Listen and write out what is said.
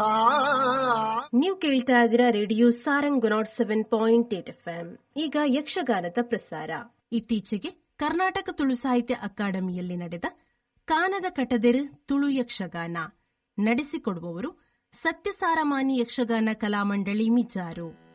ನೀವು ಕೇಳ್ತಾ ಇದ್ದೀರಾ ರೇಡಿಯೋ ಸಾರಂಗ್ 107.8 FM. ಈಗ ಯಕ್ಷಗಾನದ ಪ್ರಸಾರ. ಇತ್ತೀಚೆಗೆ ಕರ್ನಾಟಕ ತುಳು ಸಾಹಿತ್ಯ ಅಕಾಡೆಮಿಯಲ್ಲಿ ನಡೆದ ಕಾನದ ಕಟದೆರು ತುಳು ಯಕ್ಷಗಾನ ನಡೆಸಿಕೊಡುವವರು ಸತ್ಯಸಾರಮಾನಿ ಯಕ್ಷಗಾನ ಕಲಾಮಂಡಳಿ ಮಿಜಾರು.